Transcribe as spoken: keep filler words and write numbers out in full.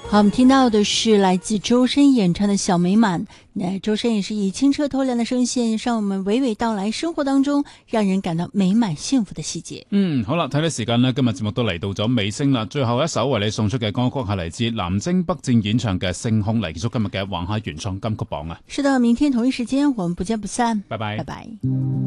好，我们听到的是来自周深演唱的《小美滿》。那周深也是以清澈透亮的聲線，向我們娓娓道來生活當中讓人感到美滿幸福的細節。 嗯，好啦，睇睇時間呢，今日節目都嚟到咗尾聲啦。最後一首為你送出嘅歌曲係嚟自南征北戰演唱嘅《星空》，嚟結束今日嘅華夏原創金曲榜啊。 是的，明天同一時間我們不見不散。 拜拜， 拜拜。